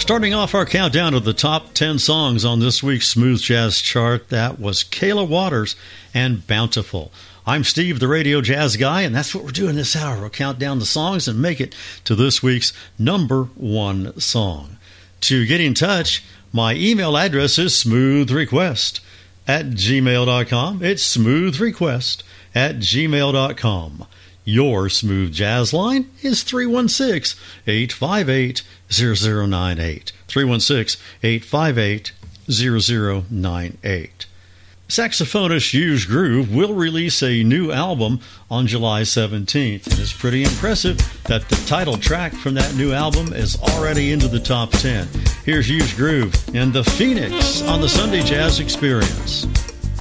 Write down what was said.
Starting off our countdown of the top 10 songs on this week's Smooth Jazz chart, that was Kayla Waters and Bountiful. I'm Steve, the Radio Jazz Guy, and that's what we're doing this hour. We'll count down the songs and make it to this week's number one song. To get in touch, my email address is smoothrequest@gmail.com. It's smoothrequest@gmail.com. Your Smooth Jazz line is 316-858-0098. 316-858-0098. Saxophonist Hughes Groove will release a new album on July 17th, and it's pretty impressive that the title track from that new album is already into the top 10. Here's Hughes Groove and The Phoenix on the Sunday Jazz Experience.